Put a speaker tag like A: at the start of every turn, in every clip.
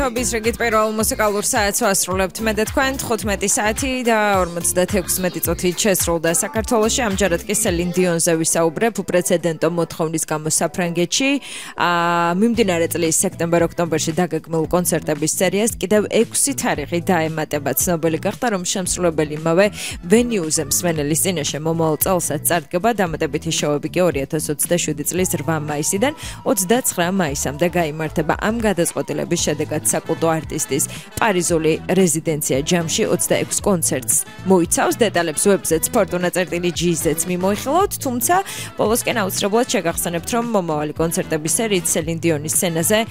A: ხმების რიგით პირველ მუსიკალურ საათს ვასრულებთ მე და თქვენ 15 საათი და 56 წუთით შესრულდა საქართველოში. ამჯერად კი სელინ დიონზე ვისაუბრებ უპრეცედენტო მოთხოვნის გამო საფრანგეთში. მიმდინარე წლის სექტემბერ-ოქტომბერში დაგეგმილ კონცერტების სერიას კიდევ 6 თარიღი დაემატება. ცნობილი გახდა, რომ შემსრულებელი იმავე ვენიუზე მსმენელის წინაშე მომავალ წელსაც წარდგება. დამატებითი შოუები კი 2027 წლის 8 მაისიდან 29 მაისამდე გაიმართება. ამ გადაწყვეტილების შედეგად საკულტო არტისტის პარიზული რეზიდენცია ჯამში 26 კონცერტს მოიცავს. დეტალებს ვებზეც fortuna.gz-ს მიმოიხილავთ, თუმცა ბოლოსკენ აუცილებლად შეგახსენებთ, რომ მომავალი კონცერტების სერიით სელინ დიონის სცენაზე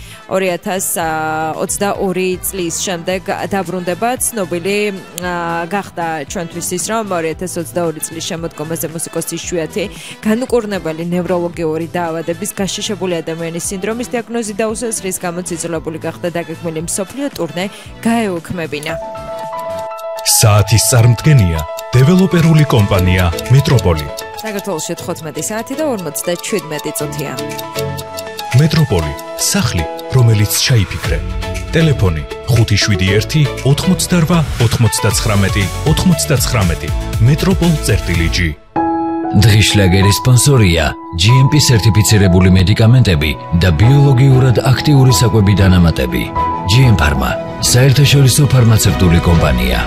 A: 2022 წლის შემდეგ დაბრუნდება. ცნობილი გახდა ჩვენთვის ის, რომ 2022 წლის შემოდგომაზე მუსიკოსი იშვიათი განუკურნებელი ნევროლოგიური დაავადების გაშიშებული ადამიანის სინდრომის დიაგნოზი დაუსვეს, რის გამოც იძულებული გახდა დაგეგმილი მსოფლიო ტურნე გაეუქმებინა.
B: საათის წარმდგენია დეველოპერული კომპანია მეტროპოლი.
A: საქართველოში 15 საათი და 57 წუთია.
B: მეტროპოლი, სახლი, რომელიც ჩაიფიქრე. ტელეფონი 571 88 99 99. metropol.g.
C: დღის შლაგერის სპონსორია GMP სერტიფიცირებული მედიკამენტები და ბიოლოგიურად აქტიური საკვები დანამატები. GM Pharma, საერთაშორისო ფარმაცევტული კომპანია.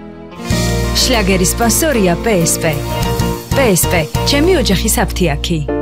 D: შლაგერის სპონსორია PSP. PSP, ჩემი ოჯახის აფთიაქი.